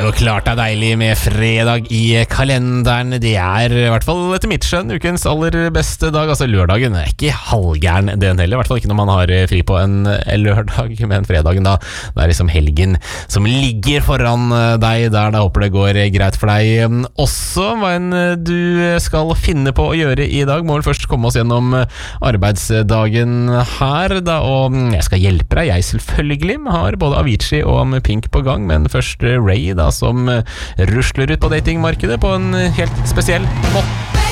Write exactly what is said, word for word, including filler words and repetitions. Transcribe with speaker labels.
Speaker 1: jo klart det er deilig med fredag i kalenderen. Det er i hvert fall etter mitt skjønn ukens aller beste dag. Altså lørdagen er ikke halvgæren den heller, i hvert fall ikke når man har fri på en lørdag. Men fredagen da, det er liksom helgen som ligger foran deg der. Da håper det går greit for deg også. Hva enn du skal finne på å gjøre i dag, må vel først komme oss gjennom arbeidsdagen her da. Og jeg skal hjelpe deg, jeg selvfølgelig har både Avicii og Pink på gang, men først Ray da, som rusler ut på datingmarkedet på en helt spesiell måte.